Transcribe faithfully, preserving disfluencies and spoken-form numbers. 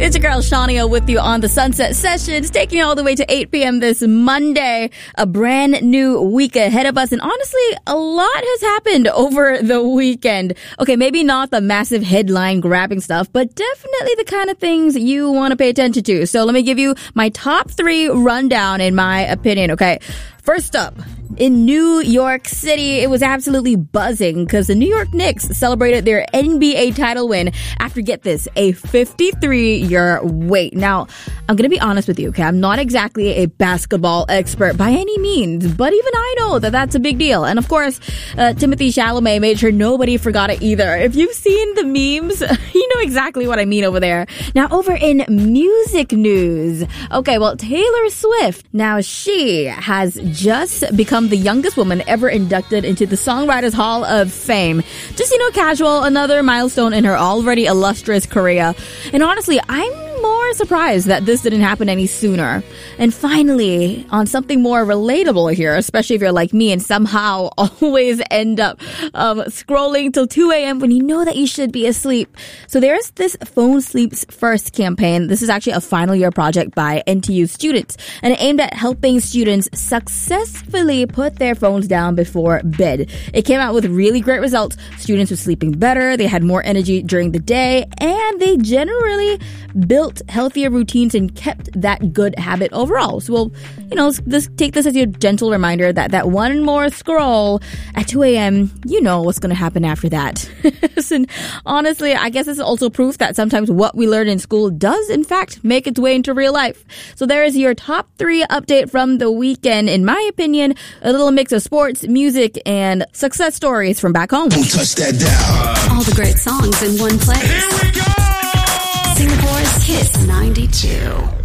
It's your girl Shania with you on the Sunset Sessions, taking you all the way to eight p.m. this Monday. A brand new week ahead of us. And honestly, a lot has happened over the weekend. Okay, maybe not the massive headline grabbing stuff, but definitely the kind of things you want to pay attention to. So let me give you my top three rundown in my opinion, okay? First up, in New York City, it was absolutely buzzing because the New York Knicks celebrated their N B A title win after, get this, a fifty-three-year wait. Now, I'm going to be honest with you, okay? I'm not exactly a basketball expert by any means, but even I know that that's a big deal. And of course, uh, Timothée Chalamet made sure nobody forgot it either. If you've seen the memes, you know exactly what I mean over there. Now, over in music news, okay, well, Taylor Swift, now she has just become the youngest woman ever inducted into the Songwriters Hall of Fame. Just, you know, casual, another milestone in her already illustrious career. And honestly, I'm more surprised that this didn't happen any sooner. And finally, on something more relatable here, especially if you're like me and somehow always end up um, scrolling till two a.m. when you know that you should be asleep. So there's this Phone Sleeps First campaign. This is actually a final year project by N T U students, and it aimed at helping students successfully put their phones down before bed. It came out with really great results. Students were sleeping better, they had more energy during the day, and they generally built healthier routines and kept that good habit overall. So we'll, you know, this, take this as your gentle reminder that that one more scroll at two a.m., you know what's going to happen after that. And honestly, I guess this is also proof that sometimes what we learn in school does, in fact, make its way into real life. So there is your top three update from the weekend. In my opinion, a little mix of sports, music, and success stories from back home. Don't touch that dial. All the great songs in one place. Here we go! Singapore's Kiss ninety-two.